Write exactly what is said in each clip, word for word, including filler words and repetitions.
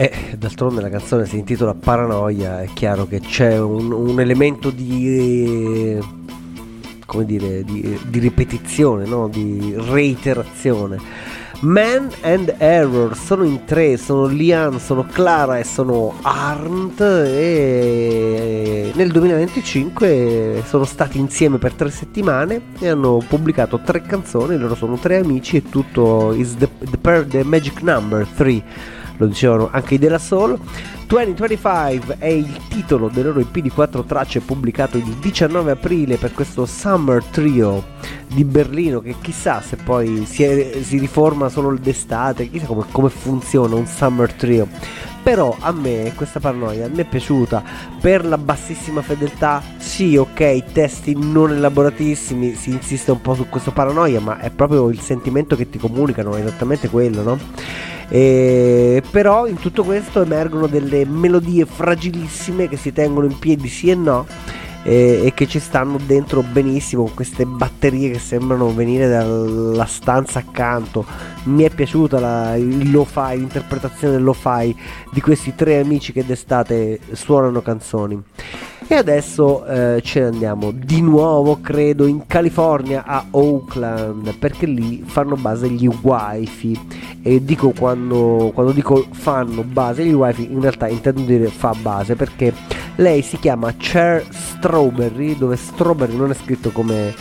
E d'altronde la canzone si intitola Paranoia, è chiaro che c'è un, un elemento di, come dire, di, di ripetizione, no? Di reiterazione. Man and Error sono in tre, sono Liam, sono Clara e sono Arndt, e nel duemilaventicinque sono stati insieme per tre settimane e hanno pubblicato tre canzoni. Loro sono tre amici e tutto is the, the, the magic number three, lo dicevano anche i della Soul. duemilaventicinque è il titolo del loro E P di quattro tracce pubblicato il diciannove aprile per questo Summer Trio di Berlino, che chissà se poi si, è, si riforma solo d'estate, chissà come, come funziona un Summer Trio. Però a me questa Paranoia mi è piaciuta per la bassissima fedeltà. Sì, ok, testi non elaboratissimi, si insiste un po' su questo Paranoia, ma è proprio il sentimento che ti comunicano, è esattamente quello, no? E però in tutto questo emergono delle melodie fragilissime che si tengono in piedi sì e no, e, e che ci stanno dentro benissimo, con queste batterie che sembrano venire dalla stanza accanto. Mi è piaciuta la, il lo-fi, l'interpretazione del lo-fi di questi tre amici che d'estate suonano canzoni. E adesso eh, ce ne andiamo di nuovo, credo, in California, a Oakland, perché lì fanno base gli Wi-Fi. E dico quando, quando dico fanno base gli Wi-Fi, in realtà intendo dire fa base, perché lei si chiama Cher Strawberry, dove Strawberry non è scritto come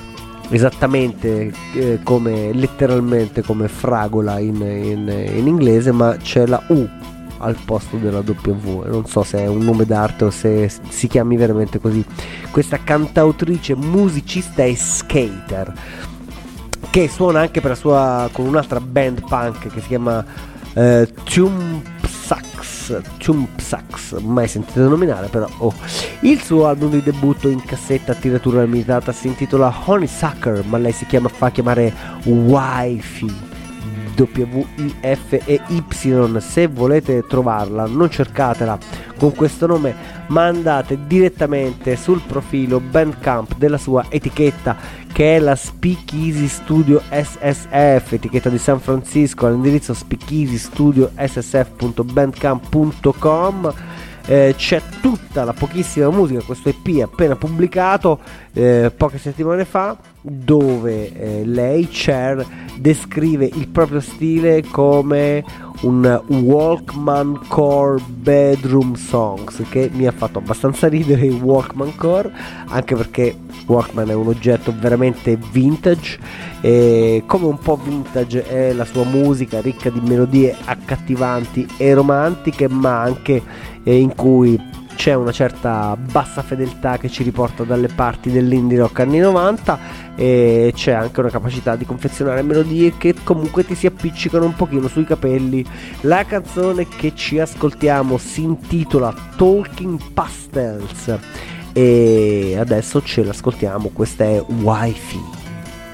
esattamente eh, come letteralmente come fragola in, in, in inglese, ma c'è la U al posto della W. Non so se è un nome d'arte o se si chiami veramente così. Questa cantautrice, musicista e skater, che suona anche per la sua con un'altra band punk che si chiama eh, Thumbsucks Thumbsucks, mai sentito nominare, però oh. Il suo album di debutto in cassetta a tiratura limitata si intitola Honeysucker, ma lei si chiama fa chiamare Wi-Fi, W I F E Y. Se volete trovarla, non cercatela con questo nome, ma andate direttamente sul profilo Bandcamp della sua etichetta, che è la Speakeasy Studio S S F, etichetta di San Francisco, all'indirizzo speakeasy studio s s f punto bandcamp punto com. Eh, c'è tutta la pochissima musica, questo E P appena pubblicato eh, poche settimane fa, dove eh, lei, Cher, descrive il proprio stile come un Walkman Core Bedroom Songs, che mi ha fatto abbastanza ridere il Walkman Core, anche perché Walkman è un oggetto veramente vintage, e come un po' vintage è la sua musica, ricca di melodie accattivanti e romantiche, ma anche eh, in cui c'è una certa bassa fedeltà che ci riporta dalle parti dell'indie rock anni novanta, e c'è anche una capacità di confezionare melodie che comunque ti si appiccicano un pochino sui capelli. La canzone che ci ascoltiamo si intitola Talking Pastels e adesso ce l'ascoltiamo. Questa è Wi-Fi.